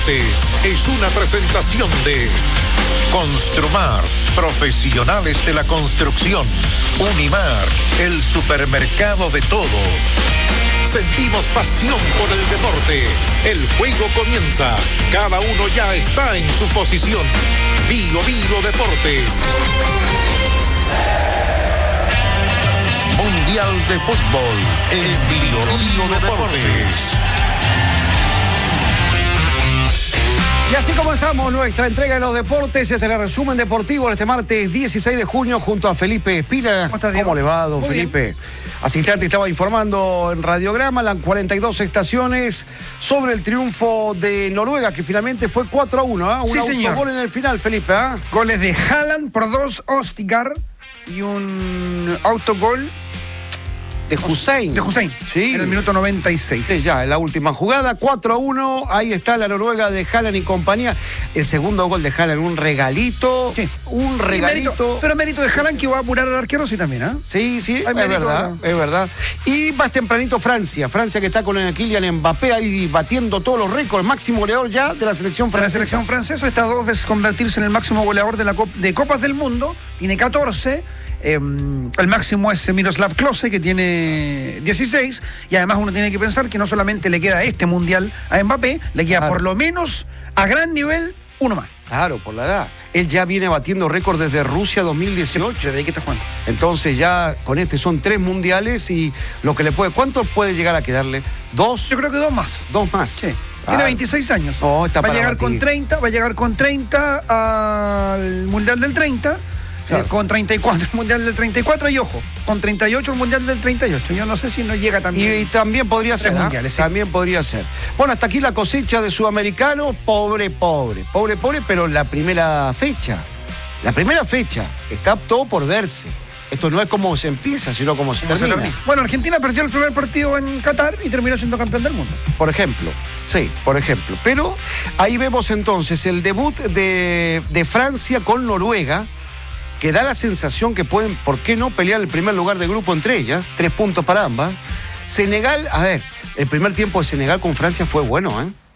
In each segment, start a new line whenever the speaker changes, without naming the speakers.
Es una presentación de Construmar, profesionales de la construcción. Unimar, el supermercado de todos. Sentimos pasión por el deporte. El juego comienza. Cada uno ya está en su posición. Bio Deportes. Mundial de Fútbol en Bio Deportes.
Y así comenzamos nuestra entrega de los deportes. Este es el resumen deportivo en este martes 16 de junio junto a Felipe Espina. ¿Cómo le va, don Felipe? Bien. Hace instante estaba informando en Radiograma, las 42 estaciones, sobre el triunfo de Noruega, que finalmente fue 4-1.
Sí, señor.
Gol en el final, Felipe.
Goles de Haaland por 2, Ostigard, y un autogol
de Hussein.
Sí. En el minuto 96.
Sí, ya, en la última jugada, 4-1. Ahí está la Noruega de Haaland y compañía. El segundo gol de Haaland, un regalito.
Sí.
Un regalito.
Pero mérito de Haaland, que va a apurar al arquero, sí, también, ¿eh?
Sí, es verdad. Y más tempranito Francia que está con el Kylian Mbappé ahí batiendo todos los récords. Máximo goleador ya de la selección francesa.
La selección francesa está a 2 de convertirse en el máximo goleador de Copas del Mundo. Tiene 14. El máximo es Miroslav Klose, que tiene 16, y además uno tiene que pensar que no solamente le queda este mundial a Mbappé, le queda por lo menos a gran nivel uno más.
Claro, por la edad. Él ya viene batiendo récord desde Rusia 2018.
¿De ahí que está jugando?
Entonces ya con este son 3 mundiales y lo que le puede... ¿Cuánto puede llegar a quedarle? ¿2?
Yo creo que 2 más.
2 más.
Sí. Tiene 26 años.
No, está
va a llegar con 30 al Mundial del 30. Claro. Con 34 el Mundial del 34 y ojo, con 38 el Mundial del 38. Yo no sé si no llega también.
Y también podría ser,
mundiales, sí.
También podría ser. Bueno, hasta aquí la cosecha de sudamericano, pobre, pero la primera fecha está todo por verse. Esto no es como se empieza, sino como se termina.
Bueno, Argentina perdió el primer partido en Qatar y terminó siendo campeón del mundo.
Por ejemplo. Pero ahí vemos entonces el debut de Francia con Noruega, que da la sensación que pueden, ¿por qué no?, pelear el primer lugar de grupo entre ellas, 3 puntos para ambas. Senegal, el primer tiempo de Senegal con Francia fue bueno,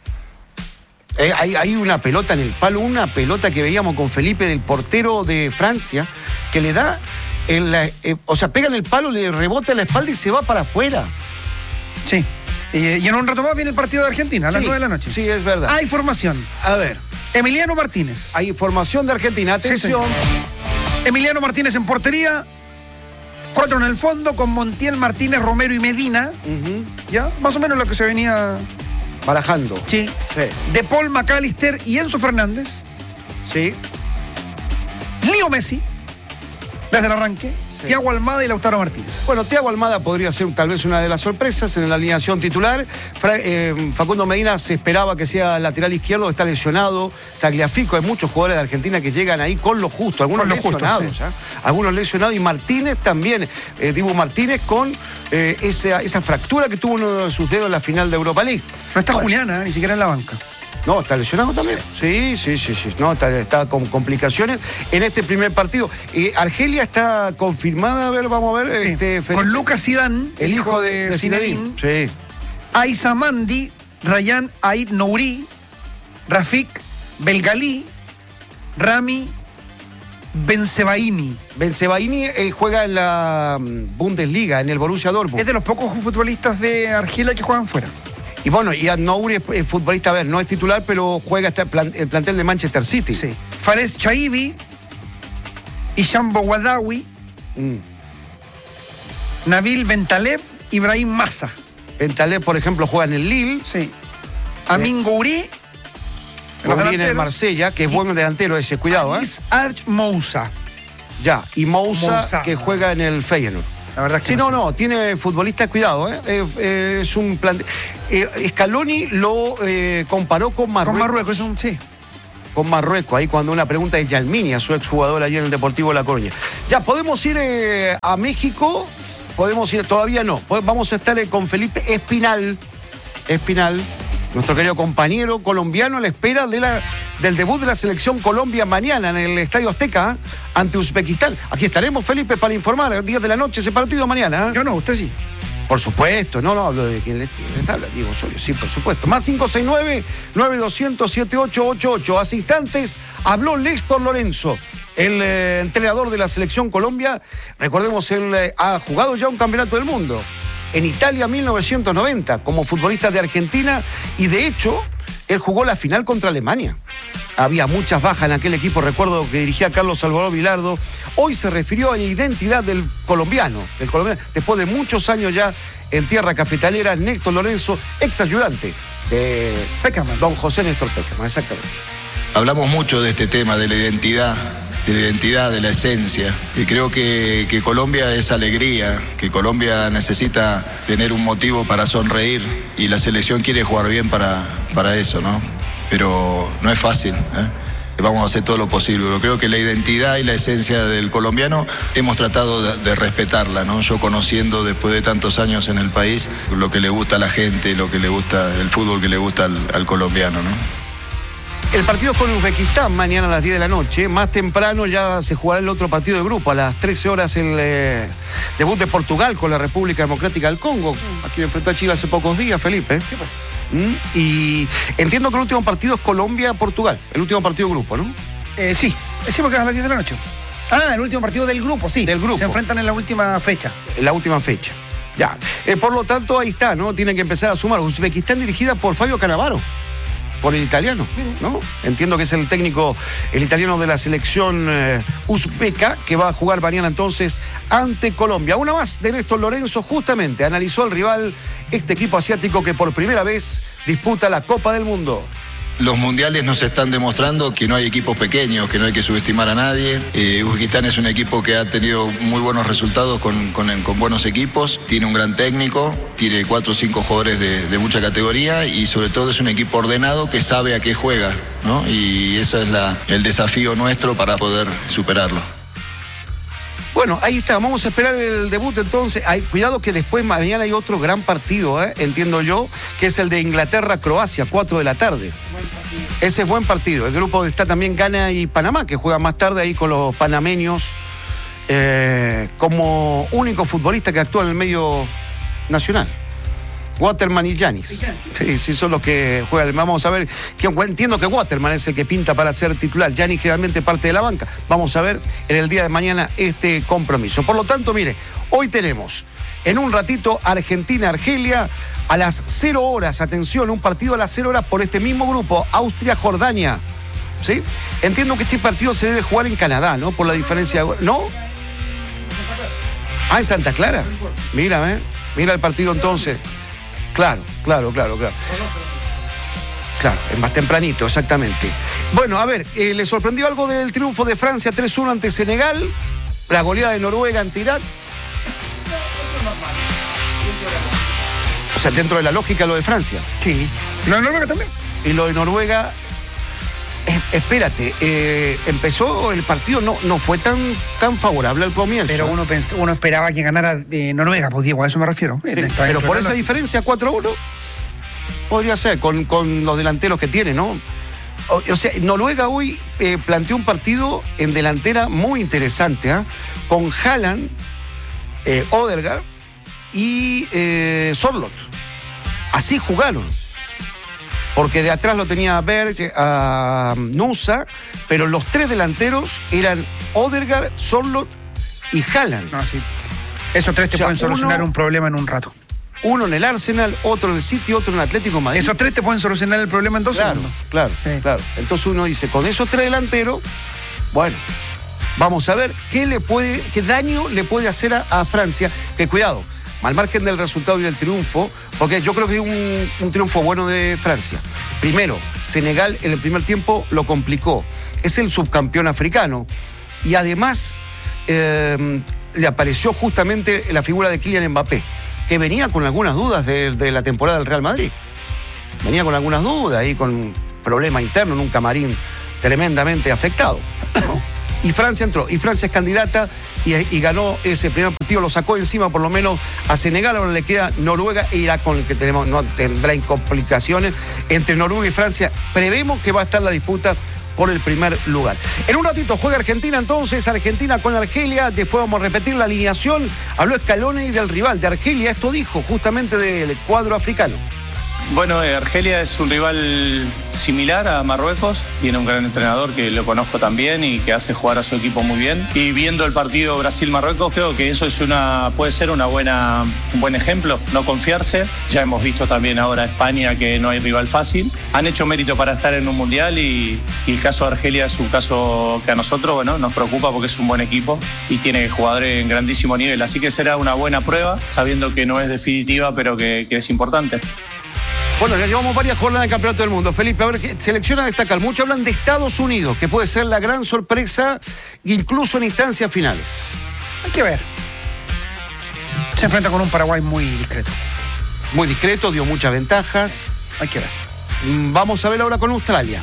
Hay una pelota en el palo, una pelota que veíamos con Felipe, del portero de Francia, que le da, pega en el palo, le rebota en la espalda y se va para afuera.
Sí. Y en un rato más viene el partido de Argentina, a las 9 de la noche.
Sí, es verdad.
Hay formación.
A ver.
Emiliano Martínez.
Hay formación de Argentina, atención.
Sí, Emiliano Martínez en portería, 4 en el fondo, con Montiel, Martínez, Romero y Medina. ¿Ya? Más o menos lo que se venía
barajando.
Sí. De Paul, McAllister y Enzo Fernández.
Sí.
Leo Messi, desde el arranque. Sí. Thiago Almada y Lautaro Martínez.
Bueno, Thiago Almada podría ser tal vez una de las sorpresas en la alineación titular. Facundo Medina se esperaba que sea lateral izquierdo, está lesionado. Tagliafico, hay muchos jugadores de Argentina que llegan ahí con lo justo, algunos lesionados. Algunos lesionados, y Martínez también, Dibu Martínez con esa fractura que tuvo uno de sus dedos en la final de Europa League.
No está Juliana, ni siquiera en la banca.
No, está lesionado también. Sí. No, está con complicaciones en este primer partido. Argelia está confirmada, vamos a ver.
Sí. Con Lucas Zidane, el hijo de Zinedine.
Sí.
Aïssa Mandi, Rayyan Aït Nouri, Rafik Belgali, Rami Bensebaini.
Bensebaini juega en la Bundesliga, en el Borussia Dortmund.
Es de los pocos futbolistas de Argelia que juegan fuera.
Y bueno, y Nouri es futbolista, no es titular, pero juega el plantel de Manchester City.
Sí. Fares Chaibi, Ishambo Wadawi, Nabil Bentalev, Ibrahim Massa.
Bentalev, por ejemplo, juega en el Lille.
Sí. Amin Gouiri,
en el Marsella, que es buen delantero ese, cuidado.
Arch Moussa.
Ya, y Moussa, que juega en el Feyenoord.
La verdad que
sí, no, tiene futbolistas, cuidado, es un plan. Scaloni lo comparó con Marruecos.
Con Marruecos, sí.
Con Marruecos, ahí cuando una pregunta de Yalminia, su exjugador allí en el Deportivo de La Coruña. Ya, ¿podemos ir a México? Podemos ir, todavía no. Vamos a estar con Felipe Espinal, nuestro querido compañero colombiano, a la espera del debut de la selección Colombia mañana en el Estadio Azteca ante Uzbekistán. Aquí estaremos, Felipe, para informar a 10 de la noche ese partido mañana.
Yo no, usted sí.
Por supuesto, no hablo de quien les habla, Diego Osorio, sí, por supuesto. Más 569-9200-7888. Hace instantes habló Néstor Lorenzo, el entrenador de la Selección Colombia. Recordemos, él ha jugado ya un campeonato del mundo en Italia 1990 como futbolista de Argentina, y de hecho él jugó la final contra Alemania. Había muchas bajas en aquel equipo, recuerdo que dirigía Carlos Salvador Vilardo. Hoy se refirió a la identidad del colombiano, después de muchos años ya en tierra cafetalera. Néstor Lorenzo, ex ayudante de Peckerman, don José Néstor Peckerman, exactamente.
Hablamos mucho de este tema, de la identidad, de la esencia, y creo que Colombia es alegría, que Colombia necesita tener un motivo para sonreír, y la selección quiere jugar bien para eso, ¿no? Pero no es fácil, ¿eh? Vamos a hacer todo lo posible. Yo creo que la identidad y la esencia del colombiano hemos tratado de respetarla, ¿no? Yo, conociendo después de tantos años en el país lo que le gusta a la gente, lo que le gusta, el fútbol que le gusta al colombiano, ¿no?
El partido es con Uzbekistán mañana a las 10 de la noche. Más temprano ya se jugará el otro partido de grupo. A las 13 horas el debut de Portugal con la República Democrática del Congo, a quien enfrentó a Chile hace pocos días, Felipe. Y entiendo que el último partido es Colombia-Portugal, el último partido de grupo, ¿no?
Sí, porque es a las 10 de la noche. El último partido del grupo, sí.
Del grupo.
Se enfrentan en la última fecha.
En la última fecha, ya. Por lo tanto, ahí está, ¿no? Tienen que empezar a sumar. Uzbekistán dirigida por Fabio Cannavaro, por el italiano, ¿no? Entiendo que es el técnico, el italiano de la selección uzbeca, que va a jugar mañana entonces ante Colombia. Una más de Néstor Lorenzo, justamente analizó al rival, este equipo asiático que por primera vez disputa la Copa del Mundo.
Los mundiales nos están demostrando que no hay equipos pequeños, que no hay que subestimar a nadie. Uzbekistán es un equipo que ha tenido muy buenos resultados con buenos equipos, tiene un gran técnico, tiene 4 o 5 jugadores de mucha categoría, y sobre todo es un equipo ordenado que sabe a qué juega, ¿no? Y ese es el desafío nuestro para poder superarlo.
Bueno, ahí está, vamos a esperar el debut entonces. Cuidado que después mañana hay otro gran partido, entiendo yo, que es el de Inglaterra-Croacia, 4 de la tarde. Ese es buen partido. El grupo está también Ghana y Panamá, que juega más tarde ahí con los panameños como único futbolista que actúa en el medio nacional. Waterman y Yanis. Sí, son los que juegan. Vamos a ver, entiendo que Waterman es el que pinta para ser titular. Yanis generalmente parte de la banca. Vamos a ver en el día de mañana este compromiso. Por lo tanto, mire, hoy tenemos en un ratito Argentina-Argelia a las 0 horas. Atención, un partido a las 0 horas por este mismo grupo, Austria-Jordania. ¿Sí? Entiendo que este partido se debe jugar en Canadá, ¿no? Por la diferencia. ¿No? En Santa Clara. Mira el partido entonces. Claro. Claro, es más tempranito, exactamente. Bueno, a ver, ¿le sorprendió algo del triunfo de Francia 3-1 ante Senegal? La goleada de Noruega ante Irak. O sea, dentro de la lógica lo de Francia.
Sí. ¿Lo de Noruega también?
Y lo de Noruega, espérate, empezó el partido, no fue tan favorable al comienzo.
Pero uno esperaba que ganara Noruega, pues Diego, a eso me refiero.
Sí, pero por esa diferencia, 4-1, podría ser, con los delanteros que tiene, ¿no? O sea, Noruega hoy planteó un partido en delantera muy interesante, con Haaland, Odegaard y Sorloth. Así jugaron. Porque de atrás lo tenía Berg, a Nusa, pero los 3 delanteros eran Odegaard, Sorloth y Haaland.
No, sí. Esos 3 te pueden solucionar un problema en un rato.
Uno en el Arsenal, otro en el City, otro en el Atlético de Madrid.
Esos 3 te pueden solucionar el problema en 2 segundos.
Claro. Entonces uno dice, con esos 3 delanteros, bueno, vamos a ver qué daño le puede hacer a Francia. Que cuidado, al margen del resultado y del triunfo, porque yo creo que es un triunfo bueno de Francia. Primero, Senegal en el primer tiempo lo complicó. Es el subcampeón africano. Y además le apareció justamente la figura de Kylian Mbappé, que venía con algunas dudas de la temporada del Real Madrid. Venía con algunas dudas ahí, con un problema interno en un camarín tremendamente afectado, ¿no? Y Francia entró, y Francia es candidata y ganó ese primer partido, lo sacó encima por lo menos a Senegal. Ahora le queda Noruega e Irak, con el que no tendrá complicaciones. Entre Noruega y Francia prevemos que va a estar la disputa por el primer lugar. En un ratito juega Argentina entonces, Argentina con Argelia, después vamos a repetir la alineación. Habló Scaloni del rival de Argelia, esto dijo justamente del cuadro africano.
Bueno, Argelia es un rival similar a Marruecos, tiene un gran entrenador que lo conozco también y que hace jugar a su equipo muy bien. Y viendo el partido Brasil-Marruecos, creo que eso puede ser un buen ejemplo, no confiarse. Ya hemos visto también ahora España que no hay rival fácil. Han hecho mérito para estar en un mundial y el caso de Argelia es un caso que a nosotros nos preocupa porque es un buen equipo y tiene jugadores en grandísimo nivel. Así que será una buena prueba, sabiendo que no es definitiva, pero que es importante.
Bueno, ya llevamos varias jornadas del Campeonato del Mundo. Felipe, a ver, ¿qué selección a destacar? Muchos hablan de Estados Unidos, que puede ser la gran sorpresa, incluso en instancias finales.
Hay que ver. Se enfrenta con un Paraguay muy discreto.
Muy discreto, dio muchas ventajas.
Hay que ver.
Vamos a ver ahora con Australia.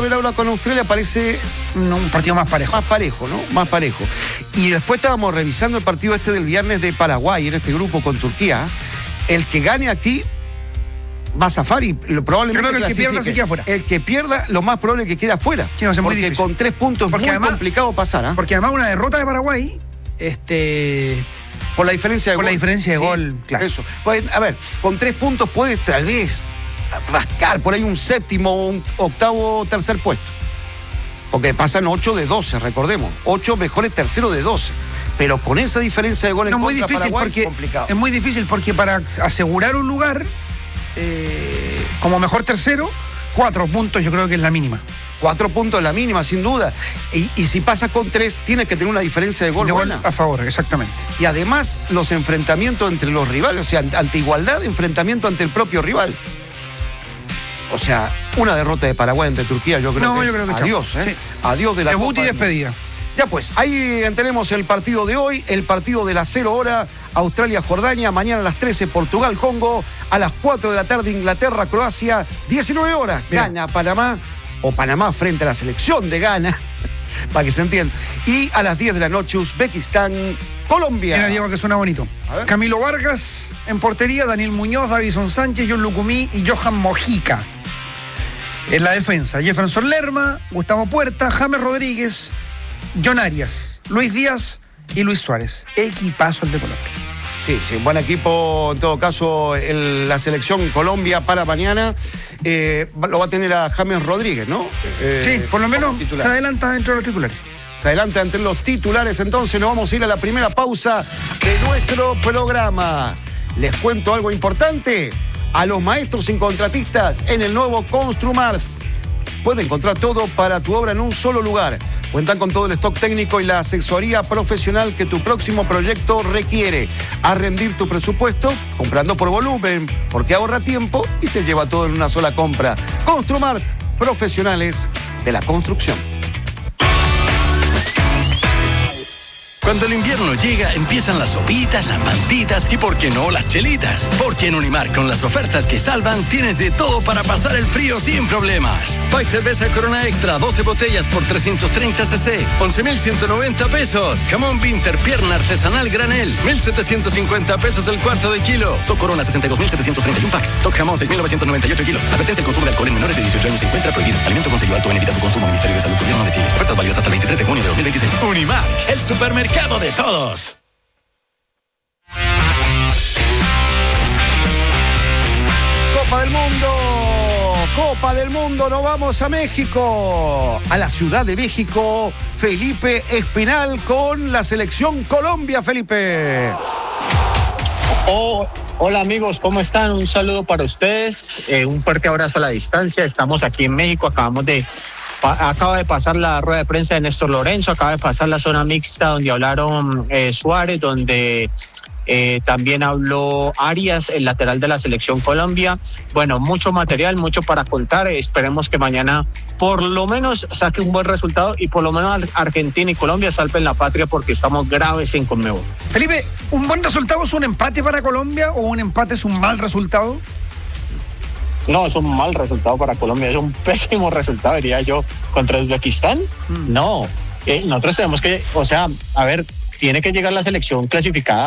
Parece
un partido más parejo.
Más parejo, ¿no? Más parejo. Y después estábamos revisando el partido del viernes de Paraguay, en este grupo con Turquía. El que gane aquí va a zafar y probablemente.
Yo creo que el que pierda se queda afuera.
El que pierda, lo más probable es que quede afuera.
Sí, va a ser muy
porque
difícil.
Con 3 puntos es muy complicado pasar.
Porque además una derrota de Paraguay,
por la diferencia de gol.
Por la diferencia de gol, claro.
Eso. Pues, a ver, con 3 puntos puedes tal vez rascar por ahí un séptimo, un octavo, tercer puesto. Porque pasan 8 de 12, recordemos. 8 mejores terceros de 12. Pero con esa diferencia de gol en contra de Paraguay es complicado.
Es muy difícil porque para asegurar un lugar como mejor tercero, 4 puntos yo creo que es la mínima.
4 puntos es la mínima, sin duda. Y si pasas con 3, tienes que tener una diferencia de gol buena.
A favor, exactamente.
Y además, los enfrentamientos entre los rivales, o sea, ante igualdad, enfrentamiento ante el propio rival. O sea, una derrota de Paraguay ante Turquía, yo creo que adiós, ¿eh? Sí. Adiós de la
Debut
Copa.
Y despedida.
Ya pues, ahí tenemos el partido de hoy, el partido de las 0 horas, Australia-Jordania, mañana a las 13, Portugal-Congo, a las 4 de la tarde, Inglaterra-Croacia, 19 horas, Ghana, Panamá, o Panamá frente a la selección de Ghana, para que se entienda, y a las 10 de la noche, Uzbekistán, Colombia.
Mira, Diego, que suena bonito. Camilo Vargas en portería, Daniel Muñoz, Davison Sánchez, John Lucumí y Johan Mojica. En la defensa, Jefferson Lerma, Gustavo Puerta, James Rodríguez, John Arias, Luis Díaz y Luis Suárez. Equipazo el de Colombia.
Sí, buen equipo, en todo caso, la selección Colombia para mañana. Lo va a tener a James Rodríguez, ¿no?
Sí, por lo menos se adelanta entre los titulares.
Se adelanta entre los titulares, entonces nos vamos a ir a la primera pausa de nuestro programa. Les cuento algo importante. A los maestros y contratistas en el nuevo Construmart. Puede encontrar todo para tu obra en un solo lugar. Cuentan con todo el stock técnico y la asesoría profesional que tu próximo proyecto requiere. A rendir tu presupuesto comprando por volumen, porque ahorra tiempo y se lleva todo en una sola compra. Construmart, profesionales de la construcción.
Cuando el invierno llega, empiezan las sopitas, las mantitas y, ¿por qué no, las chelitas? Porque en Unimark, con las ofertas que salvan, tienes de todo para pasar el frío sin problemas. Pike Cerveza Corona Extra, 12 botellas por 330 cc, 11,190 pesos. Jamón Winter, pierna artesanal granel, 1,750 pesos el cuarto de kilo. Stock Corona, 62,731 packs. Stock Jamón, 6,998 kilos. Advertencia: el consumo de alcohol en menores de 18 años se encuentra prohibido. Alimento con sello alto en evita su consumo. Ministerio de Salud, Gobierno de Chile. Ofertas válidas hasta el 23 de junio de 2026. Unimark, el supermercado de todos.
Copa del Mundo, nos vamos a México, a la Ciudad de México. Felipe Espinal con la selección Colombia. Felipe.
Hola amigos, ¿cómo están? Un saludo para ustedes, un fuerte abrazo a la distancia. Estamos aquí en México, acaba de pasar la rueda de prensa de Néstor Lorenzo, acaba de pasar la zona mixta donde hablaron Suárez, donde también habló Arias, el lateral de la selección Colombia. Bueno, mucho material, mucho para contar. Esperemos que mañana por lo menos saque un buen resultado y por lo menos Argentina y Colombia salven la patria, porque estamos graves en Conmebol.
Felipe, ¿un buen resultado es un empate para Colombia o un empate es un mal resultado?
No, es un mal resultado para Colombia, es un pésimo resultado, diría yo, contra Uzbekistán. No, nosotros tenemos que, tiene que llegar la selección clasificada